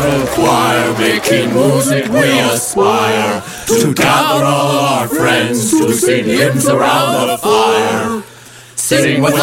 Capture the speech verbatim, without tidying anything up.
little choir, making music we aspire to gather all our friends to sing hymns around the fire, sing with